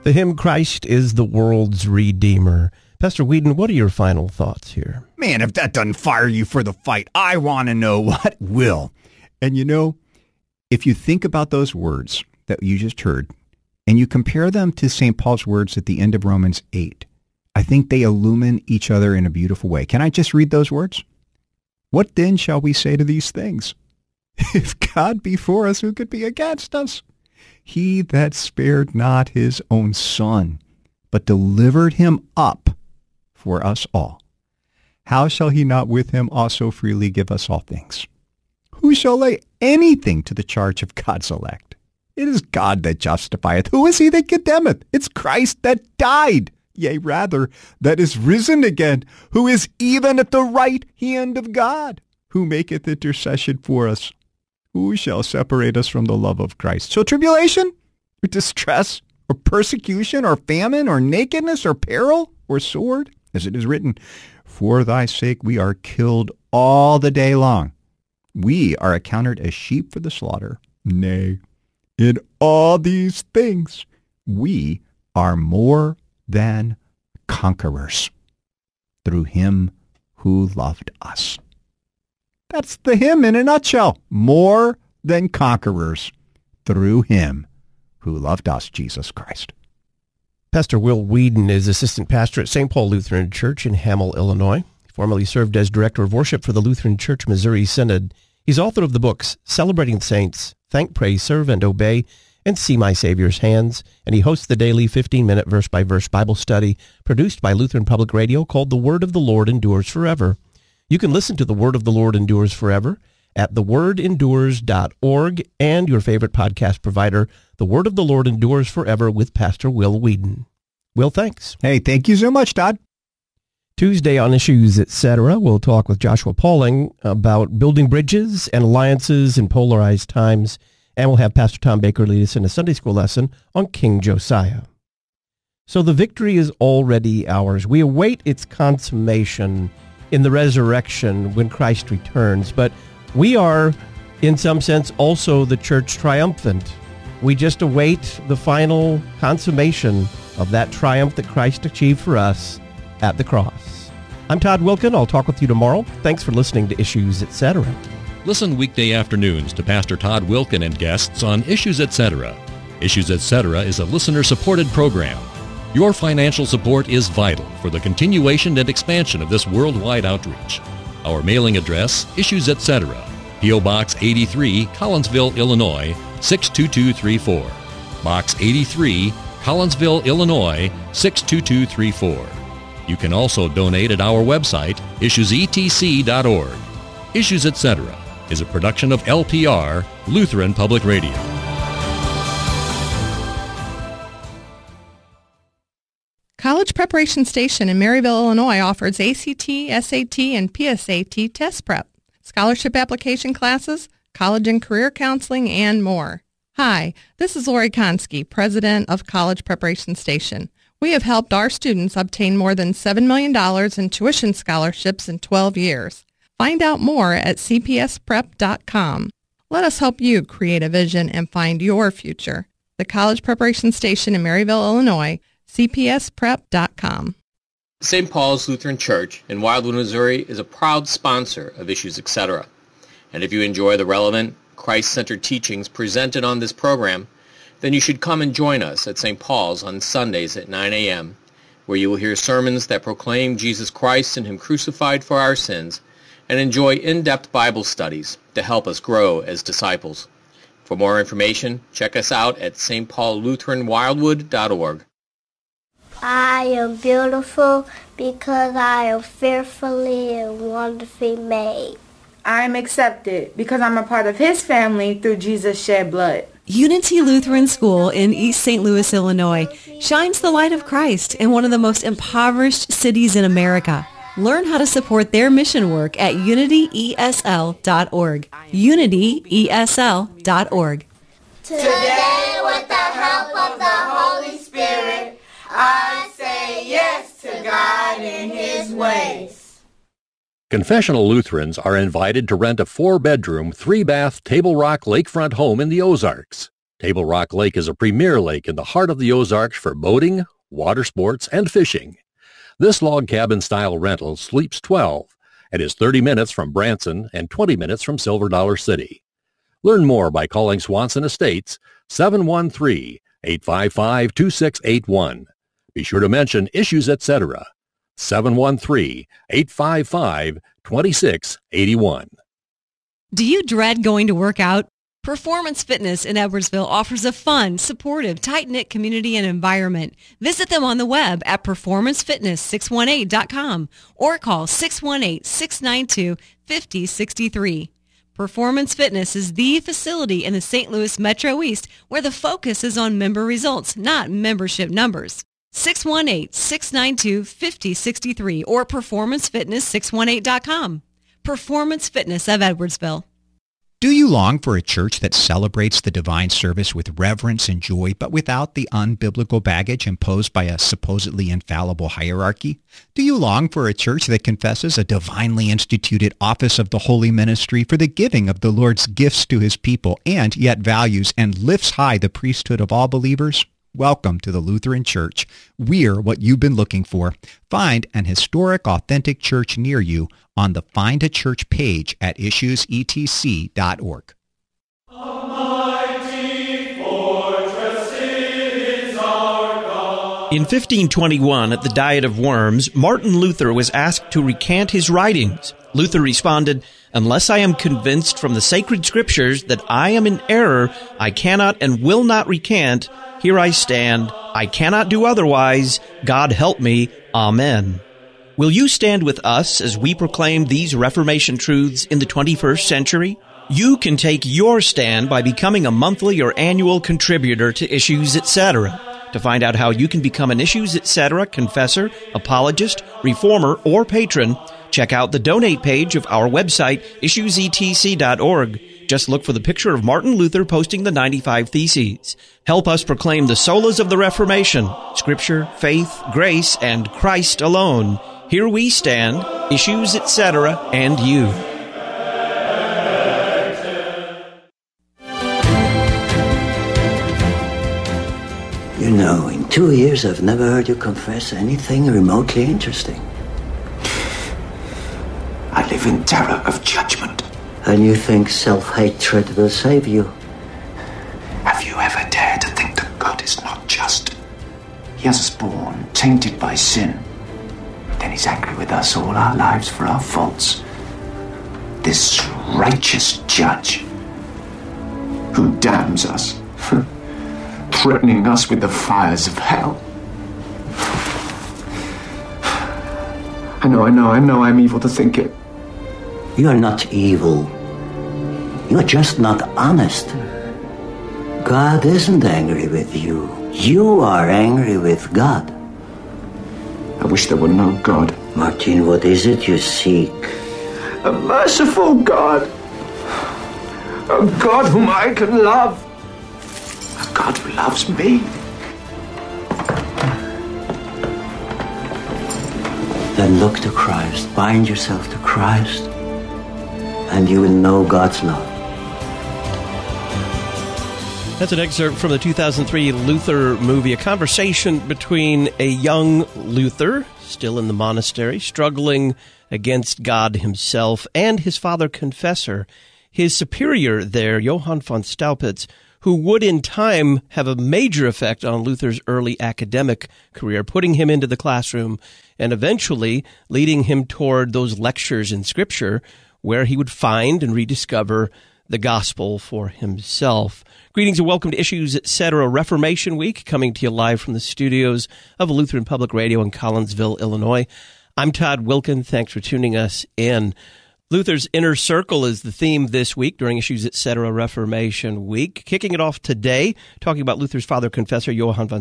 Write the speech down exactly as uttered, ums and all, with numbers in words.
The hymn, Christ is the World's Redeemer. Pastor Whedon, what are your final thoughts here? Man, if that doesn't fire you for the fight, I want to know what will. And you know, if you think about those words that you just heard, and you compare them to Saint Paul's words at the end of Romans eight, I think they illumine each other in a beautiful way. Can I just read those words? What then shall we say to these things? If God be for us, who could be against us? He that spared not his own son, but delivered him up for us all, how shall he not with him also freely give us all things? Who shall lay anything to the charge of God's elect? It is God that justifieth. Who is he that condemneth? It's Christ that died, yea, rather, that is risen again, who is even at the right hand of God, who maketh intercession for us. Who shall separate us from the love of Christ? So tribulation, or distress, or persecution, or famine, or nakedness, or peril, or sword, as it is written, for thy sake we are killed all the day long. We are accounted as sheep for the slaughter. Nay, in all these things we are more than conquerors through him who loved us. That's the hymn in a nutshell. More than conquerors through him who loved us, Jesus Christ. Pastor Will Whedon is assistant pastor at Saint Paul Lutheran Church in Hamel, Illinois. He formerly served as director of worship for the Lutheran Church Missouri Synod. He's author of the books Celebrating the Saints, Thank, Praise, Serve, and Obey, and See My Savior's Hands, and he hosts the daily fifteen-minute verse-by-verse Bible study produced by Lutheran Public Radio called The Word of the Lord Endures Forever. You can listen to The Word of the Lord Endures Forever at the word endures dot org and your favorite podcast provider, The Word of the Lord Endures Forever with Pastor Will Whedon. Will, thanks. Hey, thank you so much, Todd. Tuesday on Issues, et cetera, we'll talk with Joshua Pauling about building bridges and alliances in polarized times, and we'll have Pastor Tom Baker lead us in a Sunday school lesson on King Josiah. So the victory is already ours. We await its consummation in the resurrection when Christ returns, but we are, in some sense, also the church triumphant. We just await the final consummation of that triumph that Christ achieved for us at the cross. I'm Todd Wilkin. I'll talk with you tomorrow. Thanks for listening to Issues, et cetera. Listen weekday afternoons to Pastor Todd Wilkin and guests on Issues, et cetera. Issues, et cetera is a listener-supported program. Your financial support is vital for the continuation and expansion of this worldwide outreach. Our mailing address, Issues, et cetera. P O. Box eighty-three, Collinsville, Illinois, six two two three four. Box eighty-three, Collinsville, Illinois, six two two three four. You can also donate at our website, issues e t c dot org. Issues, et cetera is a production of L P R, Lutheran Public Radio. College Preparation Station in Maryville, Illinois offers A C T, S A T, and P S A T test prep, scholarship application classes, college and career counseling, and more. Hi, this is Lori Konski, president of College Preparation Station. We have helped our students obtain more than seven million dollars in tuition scholarships in twelve years. Find out more at c p s prep dot com. Let us help you create a vision and find your future. The College Preparation Station in Maryville, Illinois, c p s prep dot com. Saint Paul's Lutheran Church in Wildwood, Missouri is a proud sponsor of Issues, et cetera. And if you enjoy the relevant, Christ-centered teachings presented on this program, then you should come and join us at Saint Paul's on Sundays at nine a.m., where you will hear sermons that proclaim Jesus Christ and Him crucified for our sins, and enjoy in-depth Bible studies to help us grow as disciples. For more information, check us out at s t paul lutheran wildwood dot org. I am beautiful because I am fearfully and wonderfully made. I am accepted because I'm a part of His family through Jesus' shed blood. Unity Lutheran School in East Saint Louis, Illinois, shines the light of Christ in one of the most impoverished cities in America. Learn how to support their mission work at unity e s l dot org. unity e s l dot org. Today, with the help of the Holy Spirit, I say yes to God and His ways. Confessional Lutherans are invited to rent a four-bedroom, three-bath Table Rock lakefront home in the Ozarks. Table Rock Lake is a premier lake in the heart of the Ozarks for boating, water sports, and fishing. This log cabin-style rental sleeps twelve and is thirty minutes from Branson and twenty minutes from Silver Dollar City. Learn more by calling Swanson Estates seven one three, eight five five, two six eight one. Be sure to mention Issues Etc. seven one three, eight five five, two six eight one. Do you dread going to work out? Performance Fitness in Edwardsville offers a fun, supportive, tight-knit community and environment. Visit them on the web at performance fitness six one eight dot com or call six one eight, six nine two, five zero six three. Performance Fitness is the facility in the Saint Louis Metro East where the focus is on member results, not membership numbers. six one eight, six nine two, five zero six three or performance fitness six one eight dot com. Performance Fitness of Edwardsville. Do you long for a church that celebrates the divine service with reverence and joy, but without the unbiblical baggage imposed by a supposedly infallible hierarchy? Do you long for a church that confesses a divinely instituted office of the holy ministry for the giving of the Lord's gifts to his people, and yet values and lifts high the priesthood of all believers? Welcome to the Lutheran Church. We're what you've been looking for. Find an historic, authentic church near you on the Find a Church page at issues e t c dot org. In fifteen twenty-one, at the Diet of Worms, Martin Luther was asked to recant his writings. Luther responded, "Unless I am convinced from the sacred scriptures that I am in error, I cannot and will not recant. Here I stand. I cannot do otherwise. God help me. Amen." Will you stand with us as we proclaim these Reformation truths in the twenty-first century? You can take your stand by becoming a monthly or annual contributor to Issues Etc. To find out how you can become an Issues Etc. confessor, apologist, reformer, or patron, check out the donate page of our website, issues e t c dot org. Just look for the picture of Martin Luther posting the ninety-five Theses. Help us proclaim the solas of the Reformation, Scripture, faith, grace, and Christ alone. Here we stand, Issues Etc., and you. You know, in two years I've never heard you confess anything remotely interesting. I live in terror of judgment. And you think self-hatred will save you? Have you ever dared to think that God is not just? He has us born, tainted by sin. Then he's angry with us all our lives for our faults. This righteous judge who damns us, threatening us with the fires of hell. I know, I know, I know I'm evil to think it. You are not evil. You are just not honest. God isn't angry with you. You are angry with God. I wish there were no God. Martin, what is it you seek? A merciful God. A God whom I can love. A God who loves me. Then look to Christ. Bind yourself to Christ, and you will know God's love. That's an excerpt from the two thousand three Luther movie, a conversation between a young Luther, still in the monastery, struggling against God himself, and his father confessor, his superior there, Johann von Staupitz, who would in time have a major effect on Luther's early academic career, putting him into the classroom and eventually leading him toward those lectures in Scripture where he would find and rediscover the gospel for himself. Greetings and welcome to Issues Etc. Reformation Week, coming to you live from the studios of Lutheran Public Radio in Collinsville, Illinois. I'm Todd Wilken. Thanks for tuning us in. Luther's Inner Circle is the theme this week during Issues Etc. Reformation Week. Kicking it off today, talking about Luther's father confessor, Johann von